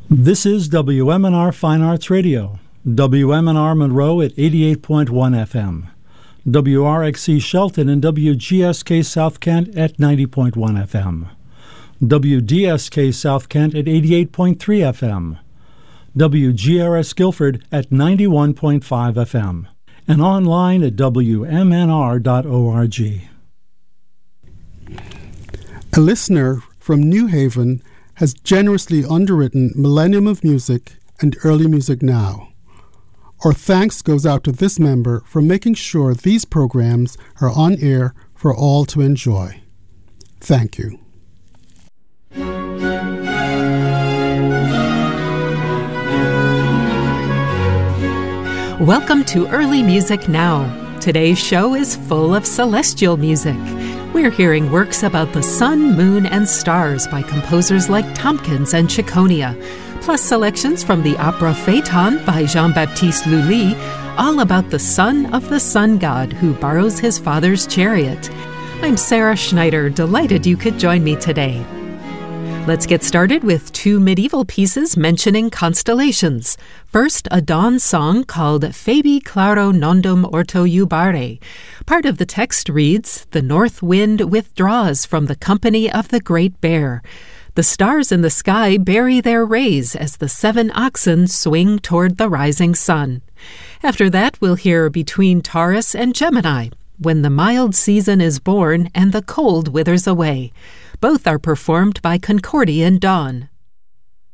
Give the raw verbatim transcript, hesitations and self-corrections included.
This is W M N R Fine Arts Radio, W M N R Monroe at eighty-eight point one F M, W R X C Shelton and W G S K South Kent at ninety point one F M, W D S K South Kent at eighty-eight point three F M, W G R S Guilford at ninety-one point five F M, and online at W M N R dot org. A listener from New Haven has generously underwritten Millennium of Music and Early Music Now. Our thanks goes out to this member for making sure these programs are on air for all to enjoy. Thank you. Welcome to Early Music Now. Today's show is full of celestial music. We're hearing works about the sun, moon, and stars by composers like Tompkins and Ciconia, plus selections from the opera Phaeton by Jean-Baptiste Lully, all about the son of the sun god who borrows his father's chariot. I'm Sarah Schneider, delighted you could join me today. Let's get started with two medieval pieces mentioning constellations. First, a dawn song called Fabi claro nondum orto iubare. Part of the text reads, "The north wind withdraws from the company of the great bear. The stars in the sky bury their rays as the seven oxen swing toward the rising sun." After that, we'll hear Between Taurus and Gemini, When the mild season is born and the cold withers away. Both are performed by Concordian Dawn.